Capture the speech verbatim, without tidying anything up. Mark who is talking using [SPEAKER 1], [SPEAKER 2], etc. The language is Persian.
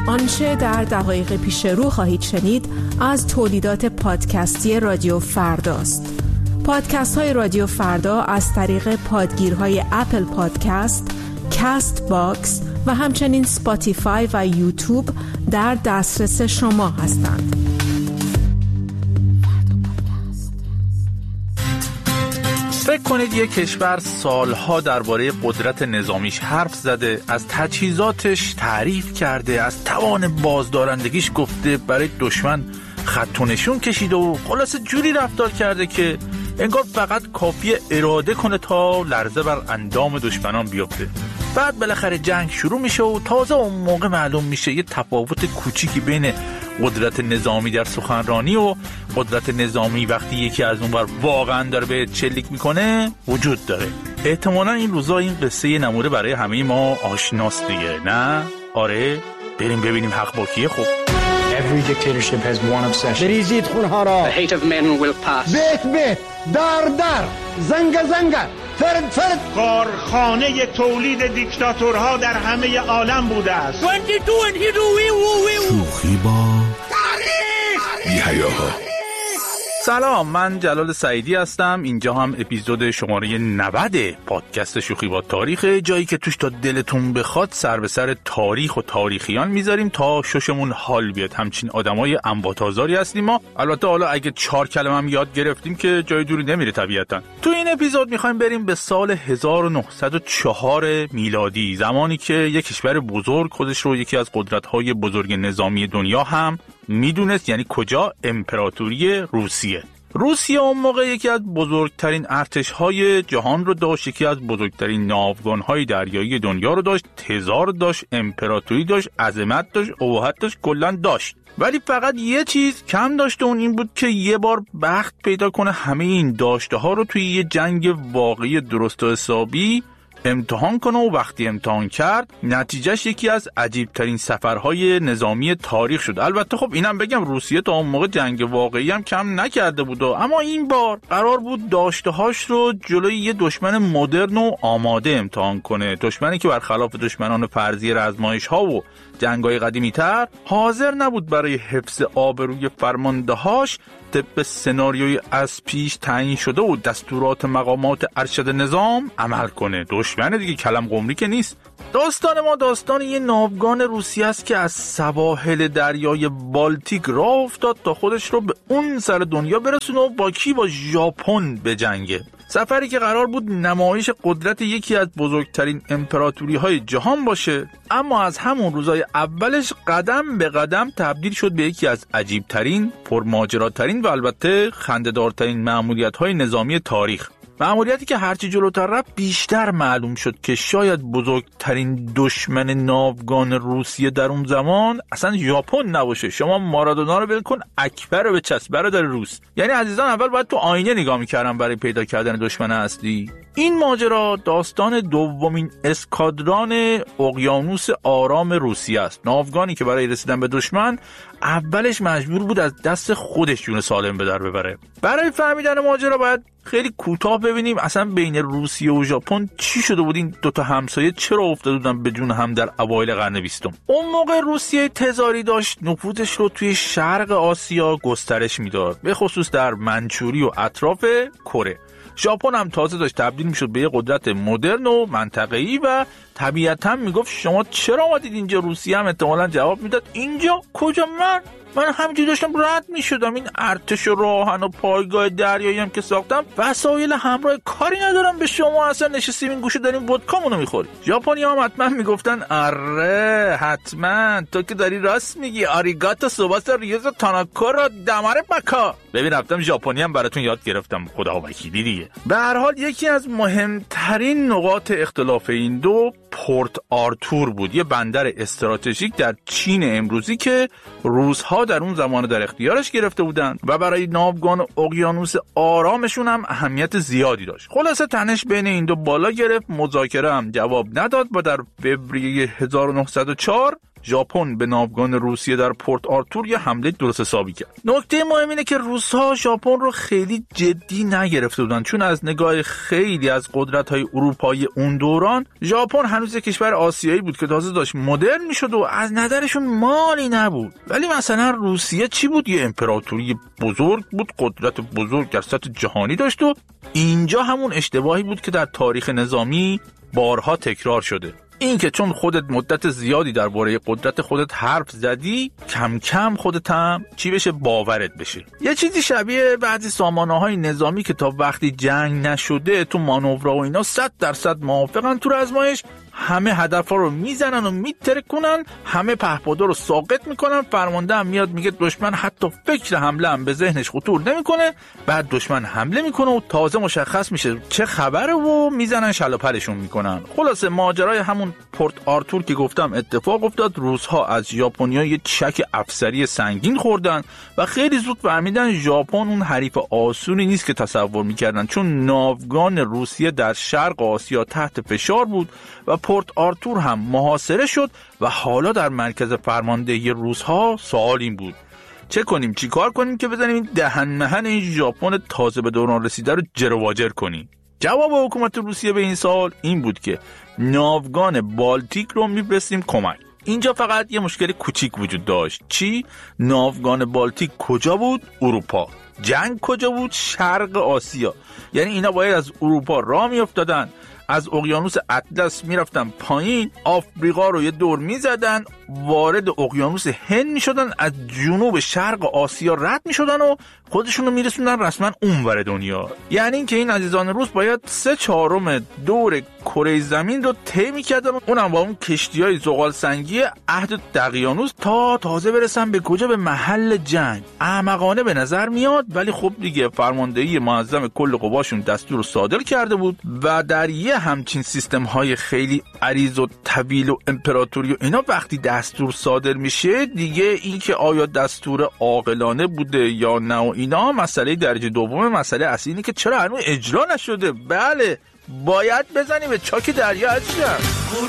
[SPEAKER 1] آنچه در دقایق پیش رو خواهید شنید از تولیدات پادکستی رادیو فرداست. پادکست های رادیو فردا از طریق پادگیرهای اپل پادکست، کست باکس و همچنین سپاتیفای و یوتیوب در دسترس شما هستند.
[SPEAKER 2] فکر کنید یک کشور سالها درباره قدرت نظامیش حرف زده، از تجهیزاتش تعریف کرده، از توان بازدارندگیش گفته، برای دشمن خط و نشون کشیده و خلاصه جوری رفتار کرده که انگار فقط کافی اراده کنه تا لرزه بر اندام دشمنان بیفته. بعد بالاخره جنگ شروع میشه و تازه اون موقع معلوم میشه یه تفاوت کوچیکی بین قدرت نظامی در سخنرانی و قدرت نظامی وقتی یکی از اون بر واقعا داره به چلیک میکنه وجود داره. احتمالا این روزا این قصه نموره برای همه ما آشناست دیگه، نه؟ آره؟ بریم ببینیم حق با کیه. خب
[SPEAKER 3] Every dictatorship has one obsession.
[SPEAKER 4] بریزید خونها را.
[SPEAKER 5] The hate of men will pass.
[SPEAKER 4] بیت بیت، دار دار، زنگ زنگ، فرد فرد.
[SPEAKER 6] کارخانه تولید دیکتاتورها در همه عالم بوده است.
[SPEAKER 7] شوخی با تاریخ. بی‌حیاها.
[SPEAKER 2] سلام، من جلال سعیدی هستم. اینجا هم اپیزود شماره نود پادکست شوخی با تاریخ، جایی که توش تا دلتون بخواد سر به سر تاریخ و تاریخیان میذاریم تا ششمون حال بیاد. همچین آدمای انباتازاری هستیم ما. البته حالا اگه چهار کلمه هم یاد گرفتیم که جای دوری نمیره طبیعتا. تو این اپیزود میخوایم بریم به سال هزار و نهصد و چهار میلادی، زمانی که یک کشور بزرگ خودش رو یکی از قدرت‌های بزرگ نظامی دنیا هم میدونست. یعنی کجا؟ امپراتوری روسیه. روسیه اون موقع یکی از بزرگترین ارتش‌های جهان رو داشت، یکی از بزرگترین ناوگان‌های دریایی دنیا رو داشت، تزار داشت، امپراتوری داشت، عظمت داشت، ابهت داشت، کلاً داشت. ولی فقط یه چیز کم داشت، اون این بود که یه بار بخت پیدا کنه همه این داشته ها رو توی یه جنگ واقعی درست و حسابی امتحان کنه و وقتی امتحان کرد نتیجهش یکی از عجیبترین سفرهای نظامی تاریخ شد. البته خب اینم بگم روسیه تا اون موقع جنگ واقعی هم کم نکرده بود، اما این بار قرار بود داشته‌هاش رو جلوی یه دشمن مدرن و آماده امتحان کنه، دشمنی که برخلاف دشمنان فرضی رزمایش‌ها و جنگ‌های قدیمی‌تر حاضر نبود برای حفظ آبروی فرمانده‌هاش طبق سناریوی از پیش تعیین شده و دستورات مقامات ارشد نظام عمل کنه. دشمن دیگه، کلم قمری که نیست. داستان ما داستان یه ناوگان روسی است که از سواحل دریای بالتیک راه افتاد تا خودش رو به اون سر دنیا برسونه و با کی؟ با ژاپن بجنگه. سفری که قرار بود نمایش قدرت یکی از بزرگترین امپراتوری های جهان باشه، اما از همون روزای اولش قدم به قدم تبدیل شد به یکی از عجیبترین، پرماجراترین و البته خنده‌دارترین مأموریت های نظامی تاریخ. مأموریتی که هرچی جلوتر رفت بیشتر معلوم شد که شاید بزرگترین دشمن ناوگان روسیه در اون زمان اصلا ژاپن نباشه. شما مارادونا رو بل کن، اکبر رو بچسب برادر روس. یعنی عزیزان اول باید تو آینه نگاه می‌کردن برای پیدا کردن دشمن اصلی. این ماجرا داستان دومین اسکادران اقیانوس آرام روسیه است. ناوگانی که برای رسیدن به دشمن اولش مجبور بود از دست خودش جون سالم به در ببره. برای فهمیدن ماجرا باید خیلی کوتاه ببینیم اصلا بین روسیه و ژاپن چی شده بود، این دوتا همسایه چرا افتاده بودن به جون هم در اوایل قرن بیستم. اون موقع روسیه تزاری داشت نفوذش رو توی شرق آسیا گسترش میداد، به خصوص در منچوری و اطراف کره. ژاپن هم تازه داشت تبدیل میشد به یه قدرت مدرن و منطقه‌ای و طبیعتاً میگفت شما چرا اومدید اینجا؟ روسیه هم احتمالاً جواب میداد اینجا کجا؟ من من همینجوری داشتم رد میشدم، این ارتش و راهن و پایگاه دریایی هم که ساختم وسایل همراه کاری ندارم به شما، اصلا نشستیم این گوشه داریم ودکامونو میخوریم. ژاپنی هم حتما میگفتن آره حتما، تو که داری راست میگی، آریگاتا سوباسا ریوزا تاناکورا دماره بکا. ببین رفتم ژاپنی هم براتون یاد گرفتم، خدا وکیلی دیگه. به هر حال یکی از مهمترین نقاط اختلاف این دو پورت آرتور بود، یه بندر استراتژیک در چین امروزی که روس‌ها در اون زمان در اختیارش گرفته بودن و برای ناوگان اقیانوس آرامشون هم اهمیت زیادی داشت. خلاصه تنش بین این دو بالا گرفت، مذاکره هم جواب نداد و در فوریه هزار و نهصد و چهار ژاپن به ناوگان روسیه در پورت آرتور یه حمله درست حسابی کرد. نکته مهم اینه که روس‌ها ژاپن رو خیلی جدی نگرفته بودن، چون از نگاه خیلی از قدرت‌های اروپایی اون دوران ژاپن هنوز یک کشور آسیایی بود که تازه داشت مدرن میشد و از نظرشون مالی نبود. ولی مثلا روسیه چی بود؟ یه امپراتوری بزرگ بود، قدرت بزرگ در سطح جهانی داشت و اینجا همون اشتباهی بود که در تاریخ نظامی بارها تکرار شده. این که چون خودت مدت زیادی درباره قدرت خودت حرف زدی، کم کم خودت هم چی بشه؟ باورت بشه. یه چیزی شبیه بعضی سامانه‌های نظامی که تا وقتی جنگ نشده تو مانورها و اینا صد درصد موافقن تو آزمایش، همه هدف‌ها رو میزنن و میترکونن، همه پهپادا رو ساقط میکنن، فرمانده هم میاد میگه دشمن حتی فکر حمله هم به ذهنش خطور نمیکنه، بعد دشمن حمله میکنه و تازه مشخص میشه چه خبره و میزنن شلاپلشون میکنن. خلاصه ماجرای همون پورت آرتور که گفتم اتفاق افتاد. روس‌ها از ژاپنیا یه چک افسری سنگین خوردن و خیلی زود فهمیدن ژاپن اون حریف آسونی نیست که تصور میکردن، چون ناوگان روسیه در شرق آسیا تحت فشار بود و پورت آرتور هم محاصره شد و حالا در مرکز فرماندهی روس‌ها سوال این بود چه کنیم، چی کار کنیم که بزنیم این دهن مهن این ژاپن تازه به دوران رسیده رو جرواجر کنیم؟ جواب حکومت روسیه به این سوال این بود که ناوگان بالتیک رو میفرستیم کمک. اینجا فقط یه مشکل کوچیک وجود داشت. چی؟ ناوگان بالتیک کجا بود؟ اروپا. جنگ کجا بود؟ شرق آسیا. یعنی اینا باید از اروپا راه میافتادن، از اقیانوس اطلس میرفتن پایین، آفریقا رو یه دور میزدن، وارد اقیانوس هند میشدن، از جنوب شرق آسیا رد میشدن و خودشون رو میرسوندن رسما اونور دنیا. یعنی این که این عزیزان روس باید سه چهارم دور کره زمین رو طی میکردن، اونم با اون کشتیای زغال سنگی عهد دقیانوس، تا تازه برسن به کجا؟ به محل جنگ. احمقانه به نظر میاد، ولی خب دیگه فرماندهی معظم کل قواشون دستور صادر کرده بود و در یه همچین سیستم های خیلی عریض و طویل و امپراتوری و اینا وقتی دستور صادر میشه دیگه، این که آیا دستور عاقلانه بوده یا نه و اینا مسئله درجه دوم. مسئله اصلی اینه که چرا هنوز اجرا نشده. بله باید بزنی به چاک دریا عزیزم.